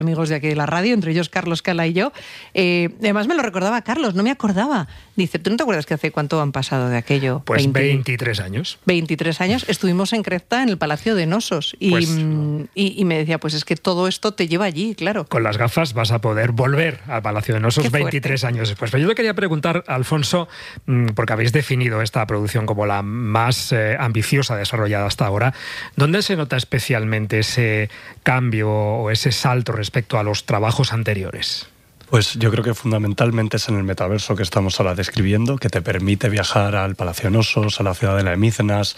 amigos de aquí de la radio, entre ellos Carlos Cala y yo. Además me lo recordaba Carlos, no me acordaba. Dice, ¿tú no te acuerdas que hace cuánto han pasado de aquello? Pues 23 años. 23 años. Estuvimos en Cresta, en el Palacio de Nosos. Pues, y me decía, pues es que todo esto te lleva allí, claro. Con las gafas vas a poder volver al Palacio de Nosos 23 años después. Pero yo le quería preguntar, Alfonso, porque habéis definido esta producción como la más ambiciosa desarrollada hasta ahora, ¿dónde se nota especialmente ese cambio o ese salto respecto a los trabajos anteriores? Pues yo creo que fundamentalmente es en el metaverso que estamos ahora describiendo, que te permite viajar al Palacio de Nosos, a la Ciudadela de Mícenas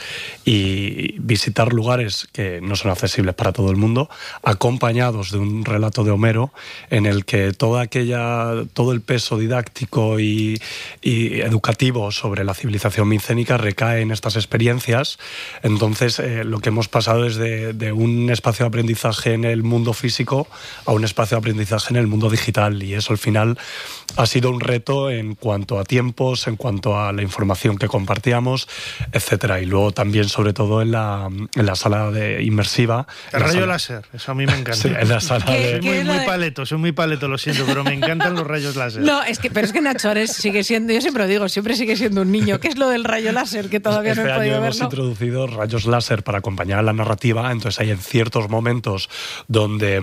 y visitar lugares que no son accesibles para todo el mundo, acompañados de un relato de Homero en el que todo el peso didáctico y educativo sobre la civilización micénica recae en estas experiencias. Entonces, lo que hemos pasado es de un espacio de aprendizaje en el mundo físico a un espacio de aprendizaje en el mundo digital, y eso al final ha sido un reto en cuanto a tiempos, en cuanto a la información que compartíamos, etcétera. Y luego también, sobre todo, en la sala inmersiva. El rayo láser, eso a mí me encanta. Sí, en la sala soy muy paleto, lo siento, pero me encantan los rayos láser. No, pero es que Nacho Ares sigue siendo, yo siempre lo digo, siempre sigue siendo un niño. ¿Qué es lo del rayo láser que todavía no he podido verlo? Hemos introducido rayos láser para acompañar a la narrativa, entonces hay en ciertos momentos donde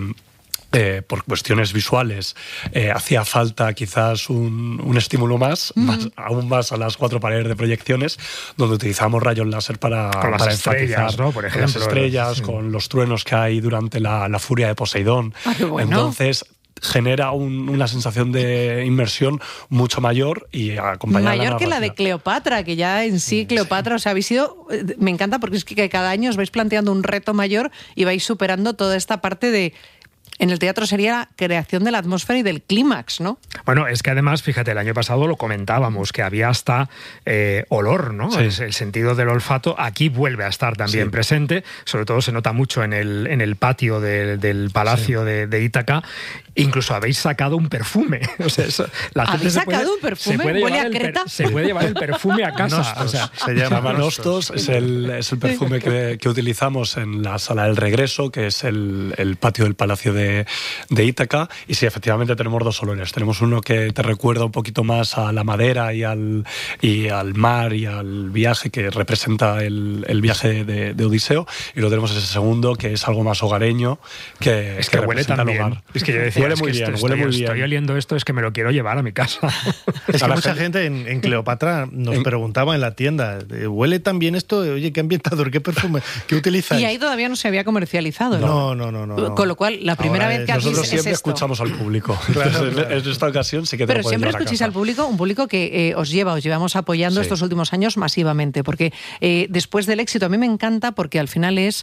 por cuestiones visuales hacía falta quizás un estímulo aún más a las 4 paredes de proyecciones, donde utilizamos rayos láser para estrellas, ¿no? Por ejemplo, con las estrellas, sí, con los truenos que hay durante la furia de Poseidón. Qué bueno. Entonces genera una sensación de inmersión mucho mayor y acompañada mayor que la de Cleopatra, que ya en sí Cleopatra, o sea, habéis sido, me encanta porque es que cada año os vais planteando un reto mayor y vais superando toda esta parte de. En el teatro sería la creación de la atmósfera y del clímax, ¿no? Bueno, es que además, fíjate, el año pasado lo comentábamos, que había hasta olor, ¿no? Sí. El sentido del olfato aquí vuelve a estar también presente, sobre todo se nota mucho en el patio del Palacio de Ítaca. Incluso habéis sacado un perfume. O sea, ¿Habéis sacado un perfume? ¿Huele a Creta? Se puede llevar el perfume a casa. Nostos, o sea, se llama Nostos, es el perfume que utilizamos en la sala del regreso, que es el patio del Palacio de Ítaca. Y sí, efectivamente tenemos 2 olores. Tenemos uno que te recuerda un poquito más a la madera y al mar y al viaje que representa el viaje de Odiseo. Y luego tenemos ese segundo que es algo más hogareño, que huele tan bien. Hogar. Es que yo decía, huele muy bien. Estoy oliendo esto, es que me lo quiero llevar a mi casa. Es que mucha gente en Cleopatra nos preguntaba en la tienda, ¿huele tan bien esto? Oye, ¿qué ambientador, qué perfume, qué utilizáis? Y ahí todavía no se había comercializado, ¿no? No. Con lo cual, la primera vez que nosotros siempre es esto. Escuchamos al público. Claro. En esta ocasión sí que te Pero lo puedes siempre llevar a escucháis casa. al público, un público que os llevamos apoyando estos últimos años masivamente, porque después del éxito, a mí me encanta porque al final es...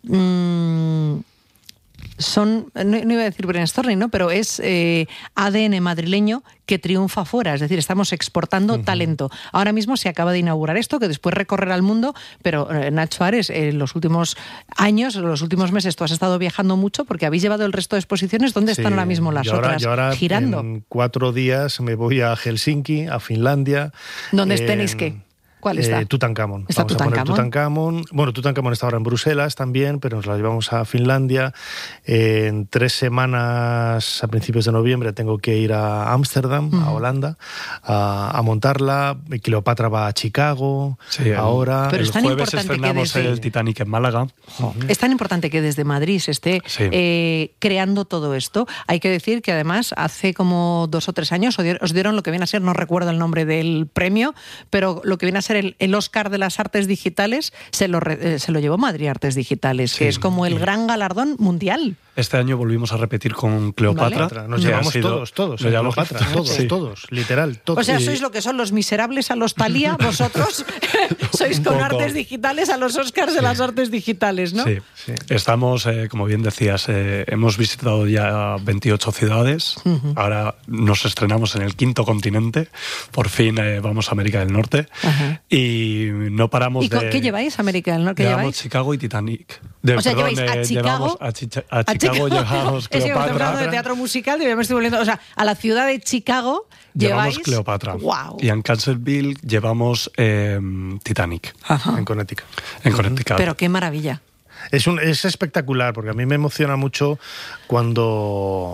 no iba a decir brainstorming, ¿no? Pero es ADN madrileño que triunfa fuera, es decir, estamos exportando talento. Ahora mismo se acaba de inaugurar esto, que después recorrerá el mundo, pero Nacho Ares, en los últimos años, en los últimos meses, tú has estado viajando mucho porque habéis llevado el resto de exposiciones. ¿Dónde están ahora mismo las otras? Yo ahora, girando. En 4 días me voy a Helsinki, a Finlandia. ¿Dónde tenéis qué? ¿Cuál está? Tutankamón. ¿Está Vamos a poner Tutankamón. Bueno, Tutankamón está ahora en Bruselas también, pero nos la llevamos a Finlandia. En 3 semanas, a principios de noviembre, tengo que ir a Ámsterdam, a Holanda, a montarla. Cleopatra va a Chicago. Sí, ahora. Pero el es tan jueves importante estrenamos el Titanic en Málaga. Es tan importante que desde Madrid se esté creando todo esto. Hay que decir que además hace como 2 o 3 años os dieron lo que viene a ser, no recuerdo el nombre del premio, pero lo que viene a ser el Oscar de las artes digitales se lo llevó Madrid Artes Digitales, que es como el gran galardón mundial. Este año volvimos a repetir con Cleopatra. Vale. Nos llevamos todos. Cleopatra, todos, literal, todos. O sea, sois lo que son los miserables a los Thalía, vosotros sois con artes digitales a los Oscars de las artes digitales, ¿no? Sí. Estamos, como bien decías, hemos visitado ya 28 ciudades. Ahora nos estrenamos en el 5º continente. Por fin vamos a América del Norte. Y no paramos de... ¿Y qué lleváis, América del Norte? Llevamos Chicago y Titanic. Lleváis a Chicago... A Chicago llevamos Cleopatra. Estamos hablando de teatro musical, me estoy volviendo... O sea, a la ciudad de Chicago llevamos Cleopatra. Wow. Y en Cancelville llevamos Titanic. Ajá. En Connecticut. En Connecticut. Pero qué maravilla. Es espectacular, porque a mí me emociona mucho cuando